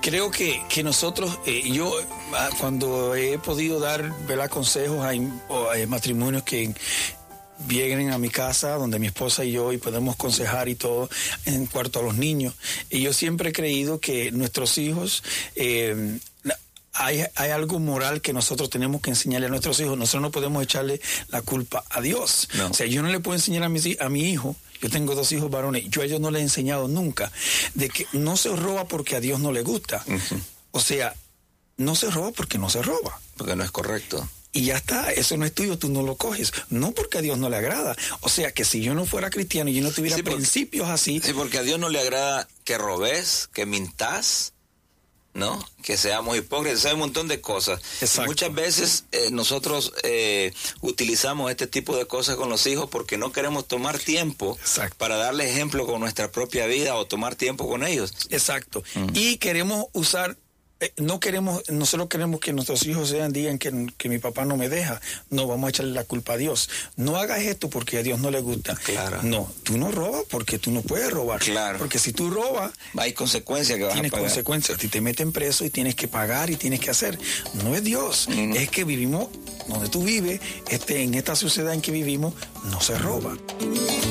Creo que nosotros, yo cuando he podido dar, ¿verdad?, consejos a matrimonios que vienen a mi casa, donde mi esposa y yo, y podemos aconsejar y todo, en cuanto a los niños, y yo siempre he creído que nuestros hijos... Hay algo moral que nosotros tenemos que enseñarle a nuestros hijos. Nosotros no podemos echarle la culpa a Dios. No. O sea, yo no le puedo enseñar a mi hijo, yo tengo 2 hijos varones, yo a ellos no les he enseñado nunca, de que no se roba porque a Dios no le gusta. Uh-huh. O sea, no se roba porque no se roba. Porque no es correcto. Y ya está, eso no es tuyo, tú no lo coges. No porque a Dios no le agrada. O sea, que si yo no fuera cristiano y yo no tuviera principios así... Sí, porque a Dios no le agrada que robes, que mintas, ¿no? Que seamos hipócritas, hay un montón de cosas. Exacto. Muchas veces nosotros utilizamos este tipo de cosas con los hijos porque no queremos tomar tiempo para darle ejemplo con nuestra propia vida o tomar tiempo con ellos. Exacto. Y queremos usar... nosotros queremos que nuestros hijos digan que mi papá no me deja. No, vamos a echarle la culpa a Dios. No hagas esto porque a Dios no le gusta. Claro. No, tú no robas porque tú no puedes robar. Claro. Porque si tú robas, hay consecuencias que vas a pagar. Tienes consecuencias. Si te meten preso y tienes que pagar y tienes que hacer. No es Dios. Es que vivimos donde tú vives, en esta sociedad en que vivimos, no se roba.